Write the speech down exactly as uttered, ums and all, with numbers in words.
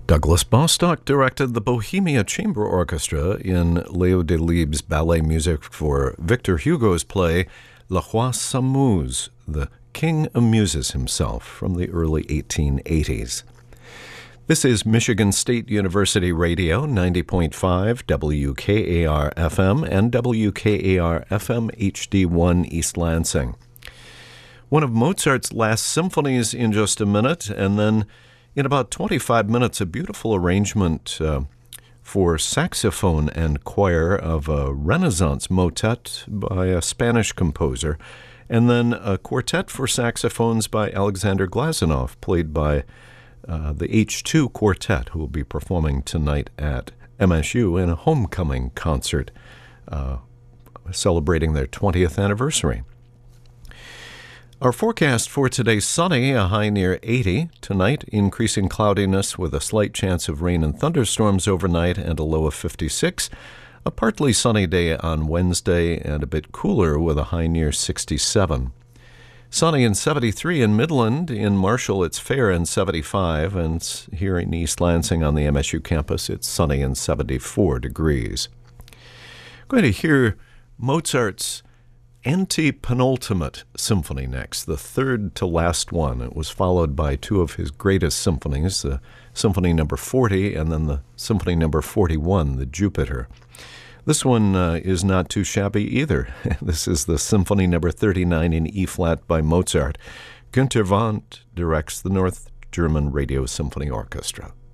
Douglas Bostock directed the Bohemia Chamber Orchestra in Léo Delibes' ballet music for Victor Hugo's play Le Roi s'amuse, The King Amuses Himself, from the early eighteen eighties. This is Michigan State University Radio, ninety point five W K A R F M and W K A R F M H D one East Lansing. One of Mozart's last symphonies in just a minute, and then in about twenty-five minutes, a beautiful arrangement uh, for saxophone and choir of a Renaissance motet by a Spanish composer, and then a quartet for saxophones by Alexander Glazunov, played by uh, the H two Quartet, who will be performing tonight at M S U in a homecoming concert uh, celebrating their twentieth anniversary. Our forecast for today: sunny, a high near eighty. Tonight, increasing cloudiness with a slight chance of rain and thunderstorms overnight and a low of fifty-six. A partly sunny day on Wednesday and a bit cooler with a high near sixty-seven. Sunny and seventy-three in Midland. In Marshall, it's fair and seventy-five. And here in East Lansing on the M S U campus, it's sunny and seventy-four degrees. Going to hear Mozart's Antepenultimate Symphony next, the third to last one. It was followed by two of his greatest symphonies, the Symphony Number forty and then the Symphony Number forty-one, the Jupiter. This one uh, is not too shabby either. This is the Symphony Number thirty-nine in E-flat by Mozart. Günter Wandt directs the North German Radio Symphony Orchestra.